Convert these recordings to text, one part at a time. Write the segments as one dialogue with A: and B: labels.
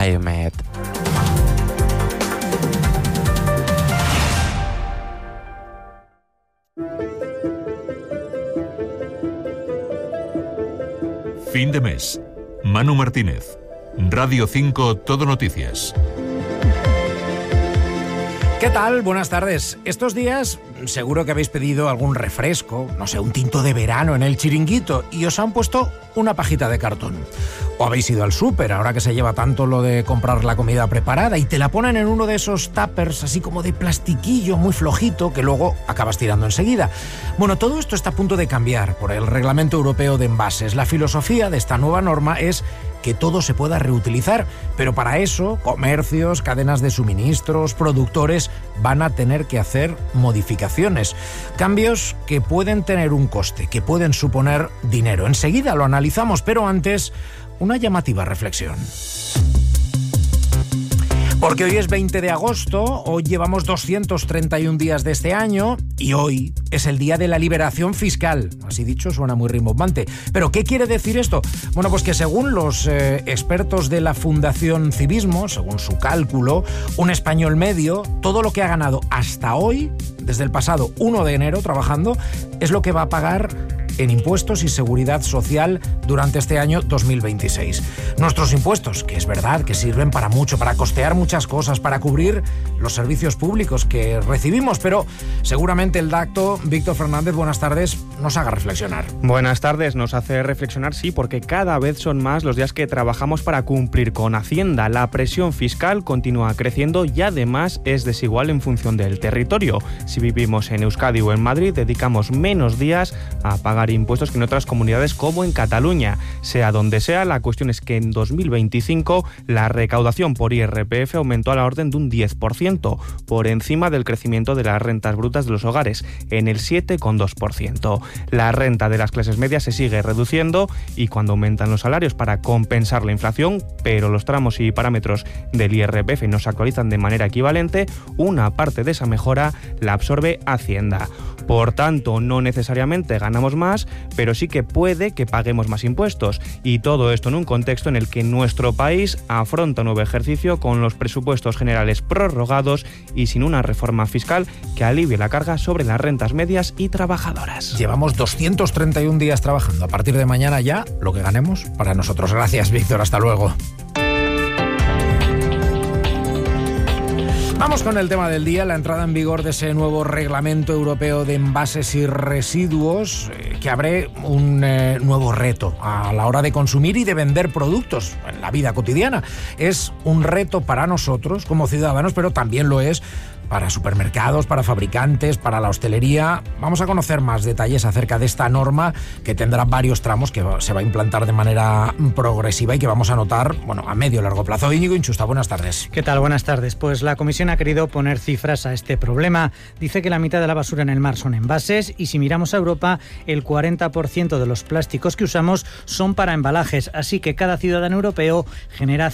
A: Biomed.
B: Fin de mes. Manu Martínez. Radio 5 Todo Noticias.
C: ¿Qué tal? Buenas tardes. Estos días seguro que habéis pedido algún refresco, no sé, un tinto de verano en el Chiringuito y os han puesto una pajita de cartón. O habéis ido al súper, ahora que se lleva tanto lo de comprar la comida preparada y te la ponen en uno de esos tuppers así como de plastiquillo muy flojito que luego acabas tirando enseguida. Bueno, todo esto está a punto de cambiar por el Reglamento Europeo de Envases. La filosofía de esta nueva norma es que todo se pueda reutilizar, pero para eso comercios, cadenas de suministros, productores van a tener que hacer modificaciones. Cambios que pueden tener un coste, que pueden suponer dinero. Enseguida lo analizamos, pero antes una llamativa reflexión. Porque hoy es 20 de agosto, hoy llevamos 231 días de este año y hoy es el día de la liberación fiscal. Así dicho, suena muy rimbombante. ¿Pero qué quiere decir esto? Bueno, pues que según los expertos de la Fundación Civismo, según su cálculo, un español medio, todo lo que ha ganado hasta hoy, desde el pasado 1 de enero trabajando, es lo que va a pagar en impuestos y seguridad social durante este año 2026. Nuestros impuestos, que es verdad que sirven para mucho, para costear muchas cosas, para cubrir los servicios públicos que recibimos, pero seguramente el dato, Víctor Fernández, buenas tardes, nos haga reflexionar.
D: Buenas tardes, nos hace reflexionar, sí, porque cada vez son más los días que trabajamos para cumplir con Hacienda. La presión fiscal continúa creciendo y además es desigual en función del territorio. Si vivimos en Euskadi o en Madrid, dedicamos menos días a pagar impuestos que en otras comunidades como en Cataluña. Sea donde sea, la cuestión es que en 2025 la recaudación por IRPF aumentó a la orden de un 10%, por encima del crecimiento de las rentas brutas de los hogares, en el 7,2%. La renta de las clases medias se sigue reduciendo y cuando aumentan los salarios para compensar la inflación, pero los tramos y parámetros del IRPF no se actualizan de manera equivalente, una parte de esa mejora la absorbe Hacienda. Por tanto, no necesariamente ganamos más, pero sí que puede que paguemos más impuestos. Y todo esto en un contexto en el que nuestro país afronta un nuevo ejercicio con los presupuestos generales prorrogados y sin una reforma fiscal que alivie la carga sobre las rentas medias y trabajadoras.
C: Llevamos 231 días trabajando. A partir de mañana ya, lo que ganemos para nosotros. Gracias, Víctor. Hasta luego. Vamos con el tema del día, la entrada en vigor de ese nuevo Reglamento Europeo de Envases y Residuos que abre un nuevo reto a la hora de consumir y de vender productos en la vida cotidiana. Es un reto para nosotros como ciudadanos, pero también lo es para supermercados, para fabricantes, para la hostelería. Vamos a conocer más detalles acerca de esta norma que tendrá varios tramos, que se va a implantar de manera progresiva y que vamos a notar, a medio y largo plazo. Íñigo Inchusta, buenas tardes.
E: ¿Qué tal? Buenas tardes. Pues la Comisión ha querido poner cifras a este problema. Dice que la mitad de la basura en el mar son envases y si miramos a Europa, el 40% de los plásticos que usamos son para embalajes, así que cada ciudadano europeo genera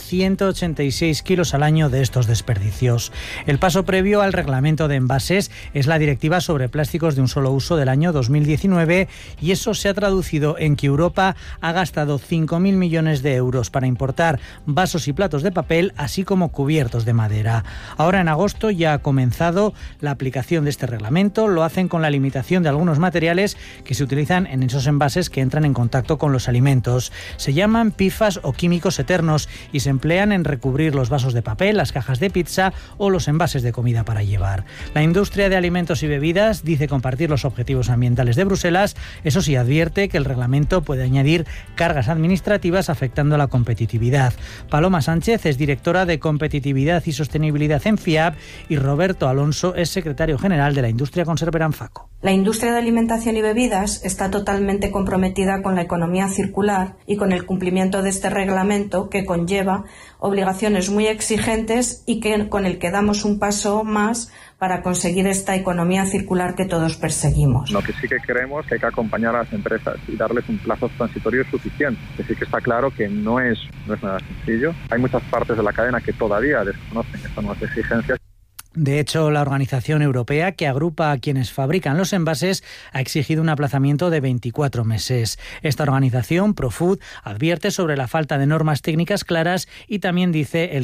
E: 186 kilos al año de estos desperdicios. El paso previo al reglamento de envases es la directiva sobre plásticos de un solo uso del año 2019 y eso se ha traducido en que Europa ha gastado 5.000 millones de euros para importar vasos y platos de papel, así como cubiertos de madera. Ahora en agosto ya ha comenzado la aplicación de este reglamento. Lo hacen con la limitación de algunos materiales que se utilizan en esos envases que entran en contacto con los alimentos. Se llaman PFAS o químicos eternos y se emplean en recubrir los vasos de papel, las cajas de pizza o los envases de comida para llevar. La industria de alimentos y bebidas dice compartir los objetivos ambientales de Bruselas. Eso sí, advierte que el reglamento puede añadir cargas administrativas afectando la competitividad. Paloma Sánchez es directora de Competitividad y Sostenibilidad en FIAB y Roberto Alonso es secretario general de la industria conservera en FACO.
F: La industria de alimentación y bebidas está totalmente comprometida con la economía circular y con el cumplimiento de este reglamento que conlleva obligaciones muy exigentes y con el que damos un paso más para conseguir esta economía circular que todos perseguimos.
G: Lo que sí que creemos que hay que acompañar a las empresas y darles un plazo transitorio suficiente. Es decir, que está claro que no es nada sencillo. Hay muchas partes de la cadena que todavía desconocen estas nuevas exigencias.
E: De hecho, la organización europea que agrupa a quienes fabrican los envases ha exigido un aplazamiento de 24 meses. Esta organización, Profood, advierte sobre la falta de normas técnicas claras y también dice